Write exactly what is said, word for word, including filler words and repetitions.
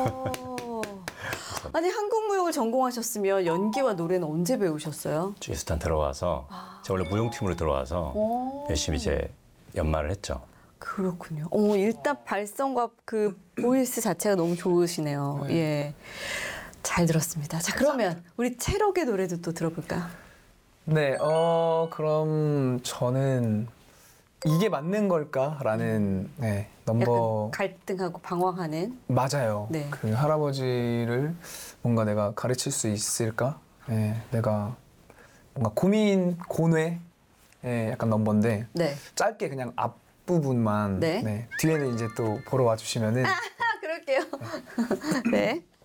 어. 아니 한국 무용을 전공하셨으면 연기와 노래는 언제 배우셨어요? 주스탄 들어와서 아. 제가 원래 무용팀으로 들어와서 오. 열심히 이제 연말을 했죠. 그렇군요. 어, 일단 발성과 그 보이스 자체가 너무 좋으시네요. 네. 예. 잘 들었습니다. 자, 그러면 우리 체력의 노래도 또 들어볼까요? 네, 어 그럼 저는 이게 맞는 걸까라는 네, 넘버 약간 갈등하고 방황하는. 맞아요. 네. 그 할아버지를 뭔가 내가 가르칠 수 있을까? 네, 내가 뭔가 고민 고뇌 네, 약간 넘버인데 네. 짧게 그냥 앞 부분만 네. 네, 뒤에는 이제 또 보러 와주시면은 아, 그럴게요. 네.